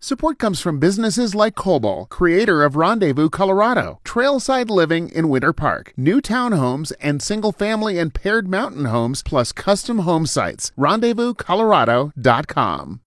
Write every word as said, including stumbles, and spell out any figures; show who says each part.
Speaker 1: Support comes from businesses like Cobol, creator of Rendezvous Colorado, trailside living in Winter Park, new townhomes and single-family and paired mountain homes, plus custom home sites. rendezvous colorado dot com.